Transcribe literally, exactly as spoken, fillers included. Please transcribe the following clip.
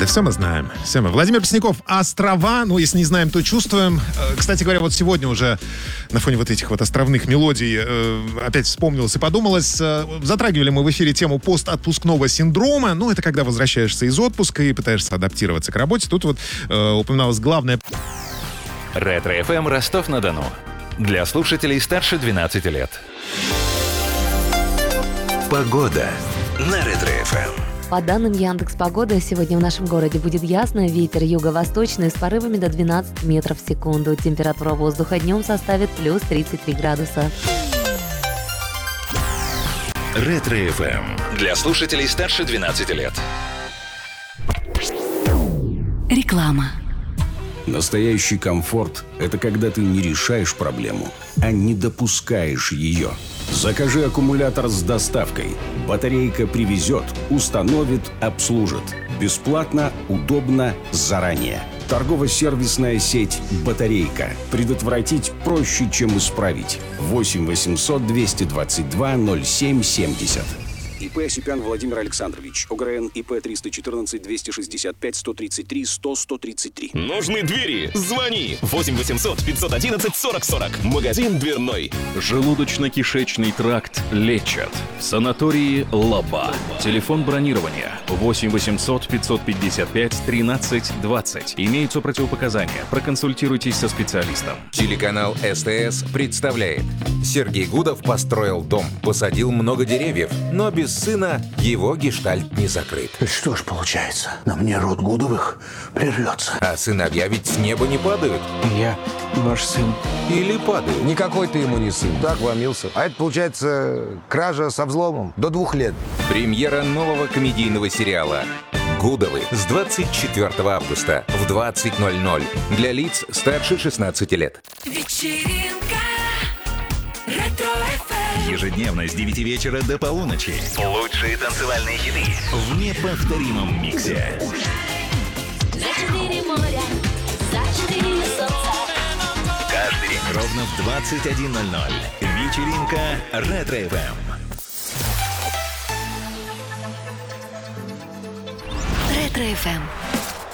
Да все мы знаем. Все мы. Владимир Пресняков, «Острова». Ну, если не знаем, то чувствуем. Кстати говоря, вот сегодня уже на фоне вот этих вот островных мелодий опять вспомнилось и подумалось. Затрагивали мы в эфире тему постотпускного синдрома. Ну, это когда возвращаешься из отпуска и пытаешься адаптироваться к работе. Тут вот э, упоминалось главное. Ретро-эф эм Ростов-на-Дону. Для слушателей старше двенадцати лет. Погода на Ретро-эф эм. По данным Яндекс.Погоды, сегодня в нашем городе будет ясно, ветер юго-восточный с порывами до двенадцати метров в секунду. Температура воздуха днем составит плюс тридцать три градуса. Ретро-эф эм. Для слушателей старше двенадцати лет. Реклама. Настоящий комфорт – это когда ты не решаешь проблему, а не допускаешь ее. Закажи аккумулятор с доставкой. Батарейка привезет, установит, обслужит. Бесплатно, удобно, заранее. Торгово-сервисная сеть «Батарейка». Предотвратить проще, чем исправить. восемь восемьсот двести двадцать два ноль семь семьдесят. ИП Осипян Владимир Александрович. ОГРН ИП триста четырнадцать двести шестьдесят пять сто тридцать три сто сто тридцать три. Нужны двери? Звони. восемь восемьсот пятьсот одиннадцать сорок сорок. Магазин дверной. Желудочно-кишечный тракт лечат. В санатории «Лаба». Телефон бронирования восемь восемьсот пятьсот пятьдесят пять тринадцать двадцать. Имеются противопоказания. Проконсультируйтесь со специалистом. Телеканал СТС представляет. Сергей Гудов построил дом, посадил много деревьев, но без сына его гештальт не закрыт. Что ж получается, на мне род Гудовых прервется. А сыновья ведь с неба не падают. Я ваш сын. Или падают. Никакой ты ему не сын. Так вломился. А это, получается, кража со взломом до двух лет. Премьера нового комедийного сериала «Гудовы» с двадцать четвёртого августа в двадцать ноль ноль для лиц старше шестнадцати лет. Вечеринка Ретро-эф эм. Ежедневно с девяти вечера до полуночи. Лучшие танцевальные хиты в неповторимом миксе. За четыре моря, за четыре солнца. Каждый день ровно в двадцать один ноль ноль. Вечеринка Ретро-эф эм. Ретро-эф эм.